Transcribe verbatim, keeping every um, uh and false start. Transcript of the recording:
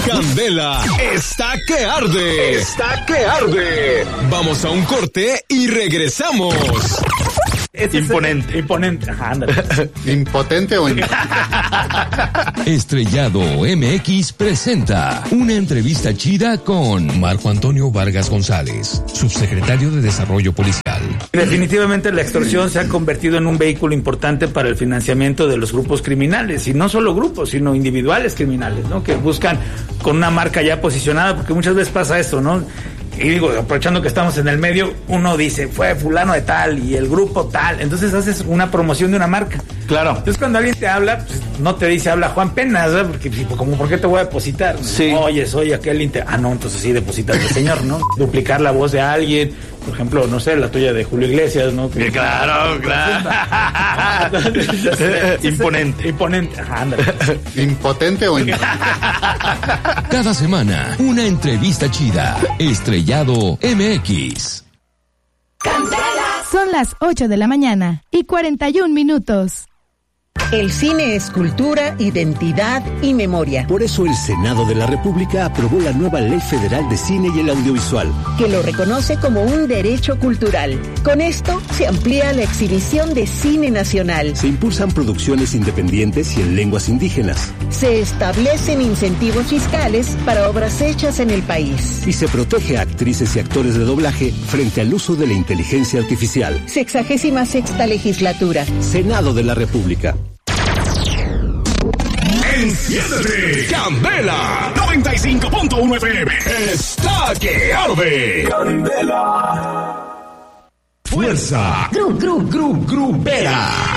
Candela está que arde. Está que arde. Vamos a un corte y regresamos. Este imponente. Es imponente. Ajá, ándale. ¿Impotente o impotente? Estrellado M X presenta una entrevista chida con Marco Antonio Vargas González, subsecretario de Desarrollo Policial. Definitivamente la extorsión se ha convertido en un vehículo importante para el financiamiento de los grupos criminales, y no solo grupos, sino individuales criminales, ¿no? Que buscan con una marca ya posicionada, porque muchas veces pasa esto, ¿no? Y digo, aprovechando que estamos en el medio, uno dice, fue fulano de tal y el grupo tal, entonces haces una promoción de una marca. Claro. Entonces cuando alguien te habla, pues, no te dice, habla Juan Penas, ¿verdad? Porque como, ¿por qué te voy a depositar? Sí. Oye, soy aquel inter... Ah, no, entonces sí, depositas al señor, ¿no? Duplicar la voz de alguien, por ejemplo, no sé, la tuya de Julio Iglesias, ¿no? Que, claro, claro. Entonces, imponente. Imponente, ajá, ándale. ¿Impotente o impotente? Cada semana, una entrevista chida. Estrellado M X. Son las ocho de la mañana y cuarenta y un minutos. El cine es cultura, identidad y memoria. Por eso el Senado de la República aprobó la nueva Ley Federal de Cine y el Audiovisual, que lo reconoce como un derecho cultural. Con esto se amplía la exhibición de cine nacional. Se impulsan producciones independientes y en lenguas indígenas. Se establecen incentivos fiscales para obras hechas en el país. Y se protege a actrices y actores de doblaje frente al uso de la inteligencia artificial. Sexagésima sexta legislatura. Senado de la República. Enciéndete, Candela noventa y cinco punto uno F M. Está que arde. Candela. Fuerza. Gru, gru, gru, grupera.